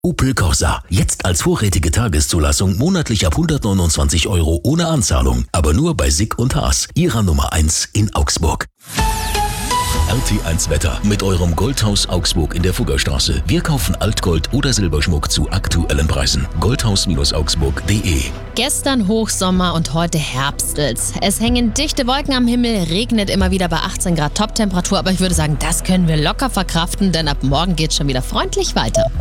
Opel Corsa. Jetzt als vorrätige Tageszulassung monatlich ab 129 € ohne Anzahlung. Aber nur bei Sick und Haas, Ihrer Nummer 1 in Augsburg. RT1 Wetter mit eurem Goldhaus Augsburg in der Fuggerstraße. Wir kaufen Altgold oder Silberschmuck zu aktuellen Preisen. Goldhaus-augsburg.de. Gestern Hochsommer und heute herbstels. Es hängen dichte Wolken am Himmel, regnet immer wieder bei 18 Grad Toptemperatur. Aber ich würde sagen, das können wir locker verkraften, denn ab morgen geht's schon wieder freundlich weiter.